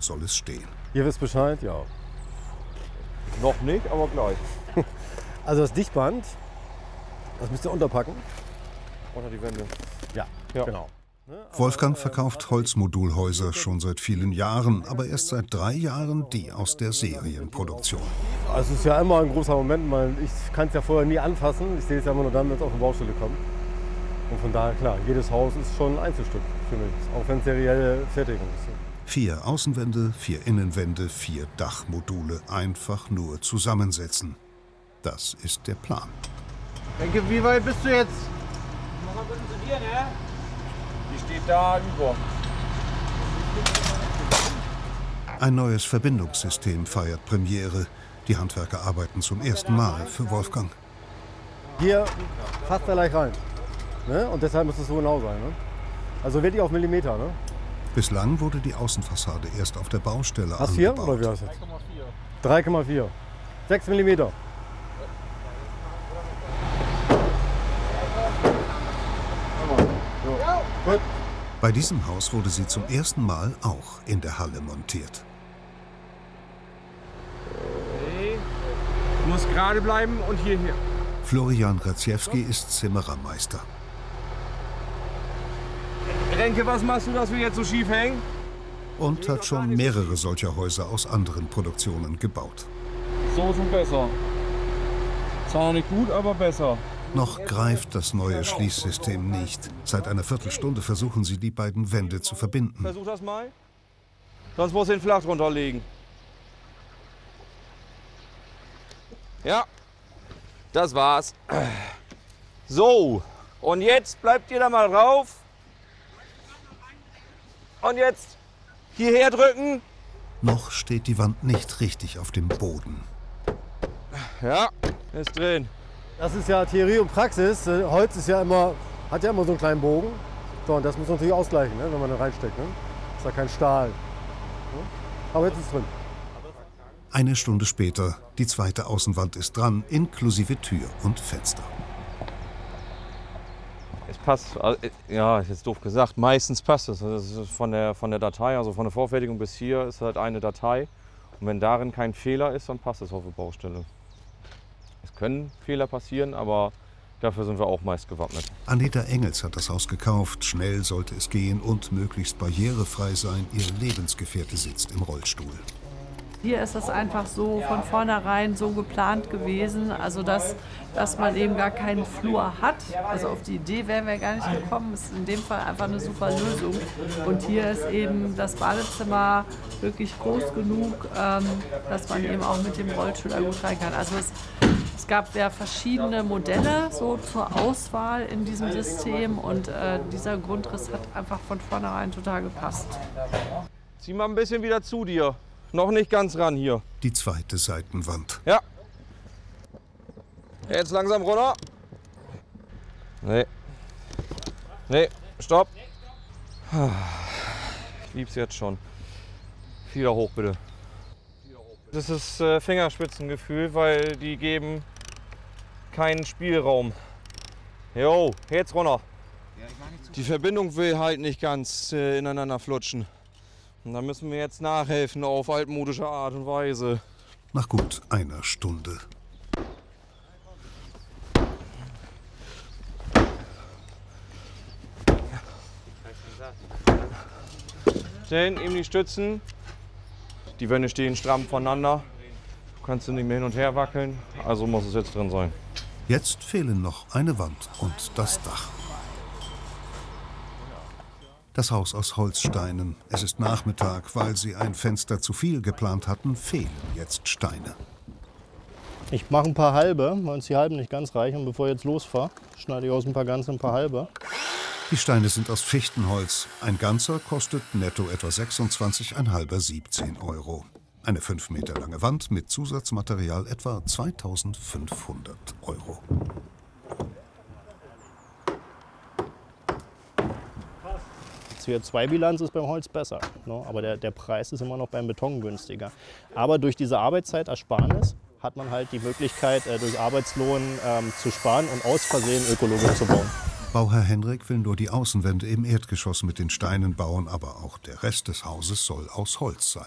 soll es stehen. Ihr wisst Bescheid, ja. Noch nicht, aber gleich. Also das Dichtband, das müsst ihr unterpacken. Unter die Wände. Ja, Ja. genau. Wolfgang verkauft Holzmodulhäuser schon seit vielen Jahren, aber erst seit 3 Jahren die aus der Serienproduktion. Also es ist ja immer ein großer Moment, weil ich kann es ja vorher nie anfassen. Ich sehe es ja immer nur dann, wenn es auf die Baustelle kommt. Und von daher, klar, jedes Haus ist schon ein Einzelstück für mich, auch wenn es serielle Fertigung ist. 4 Außenwände, 4 Innenwände, 4 Dachmodule einfach nur zusammensetzen. Das ist der Plan. Denke, wie weit bist du jetzt? Mach mal bitte zu dir, ne? Die steht da über. Ein neues Verbindungssystem feiert Premiere. Die Handwerker arbeiten zum ersten Mal für Wolfgang. Hier fasst er gleich rein. Ne? Und deshalb muss es so genau sein. Ne? Also wirklich auf Millimeter. Ne? Bislang wurde die Außenfassade erst auf der Baustelle Hast 4 angebaut. oder wie heißt das? 3,4. 6 Millimeter. Gut. Bei diesem Haus wurde sie zum ersten Mal auch in der Halle montiert. Okay. Du musst gerade bleiben und hierher. Florian Radziewski ist Zimmerermeister. Renke, was machst du, dass wir jetzt so schief hängen? Und hat schon mehrere solcher Häuser aus anderen Produktionen gebaut. So schon besser. Zwar noch nicht gut, aber besser. Noch greift das neue Schließsystem nicht. Seit einer Viertelstunde versuchen sie, die beiden Wände zu verbinden. Versuch das mal. Sonst musst du den flach drunter legen. Ja, das war's. So, und jetzt bleibt ihr da mal drauf. Und jetzt hierher drücken. Noch steht die Wand nicht richtig auf dem Boden. Ja, ist drin. Das ist ja Theorie und Praxis. Holz ist ja immer, hat ja immer so einen kleinen Bogen. So, und das muss man natürlich ausgleichen, ne, wenn man da reinsteckt. Ne? Ist ja kein Stahl. Ne? Aber jetzt ist es drin. Eine Stunde später, die zweite Außenwand ist dran, inklusive Tür und Fenster. Es passt, ja, ist jetzt doof gesagt, meistens passt es. Das ist von der Datei, also von der Vorfertigung bis hier ist halt eine Datei. Und wenn darin kein Fehler ist, dann passt es auf der Baustelle. Es können Fehler passieren, aber dafür sind wir auch meist gewappnet. Anita Engels hat das Haus gekauft. Schnell sollte es gehen und möglichst barrierefrei sein. Ihr Lebensgefährte sitzt im Rollstuhl. Hier ist es einfach so von vornherein so geplant gewesen, also dass man eben gar keinen Flur hat. Also auf die Idee wären wir gar nicht gekommen. Ist in dem Fall einfach eine super Lösung. Und hier ist eben das Badezimmer wirklich groß genug, dass man eben auch mit dem Rollstuhl da gut rein kann. Also es gab ja verschiedene Modelle so zur Auswahl in diesem System und dieser Grundriss hat einfach von vornherein total gepasst. Zieh mal ein bisschen wieder zu dir. Noch nicht ganz ran hier. Die zweite Seitenwand. Ja. Jetzt langsam runter. Nee. Nee, stopp. Ich lieb's jetzt schon. Wieder hoch, bitte. Das ist Fingerspitzengefühl, weil die geben keinen Spielraum. Jo, jetzt runter. Die Verbindung will halt nicht ganz ineinander flutschen. Und da müssen wir jetzt nachhelfen auf altmodische Art und Weise. Nach gut einer Stunde. Stellen, eben die Stützen. Die Wände stehen stramm voneinander. Du kannst nicht mehr hin und her wackeln, also muss es jetzt drin sein. Jetzt fehlen noch eine Wand und das Dach. Das Haus aus Holzsteinen. Es ist Nachmittag. Weil sie ein Fenster zu viel geplant hatten, fehlen jetzt Steine. Ich mache ein paar halbe, weil uns die halben nicht ganz reichen. Und bevor ich jetzt losfahre, schneide ich aus ein paar ganze ein paar halbe. Die Steine sind aus Fichtenholz. Ein ganzer kostet netto etwa 26, ein halber 17 €. Eine 5 Meter lange Wand mit Zusatzmaterial etwa 2.500 €. CO2-Bilanz ist beim Holz besser, ne? Aber der Preis ist immer noch beim Beton günstiger. Aber durch diese Arbeitszeitersparnis hat man halt die Möglichkeit, durch Arbeitslohn zu sparen und aus Versehen ökologisch zu bauen. Bauherr Henrik will nur die Außenwände im Erdgeschoss mit den Steinen bauen, aber auch der Rest des Hauses soll aus Holz sein.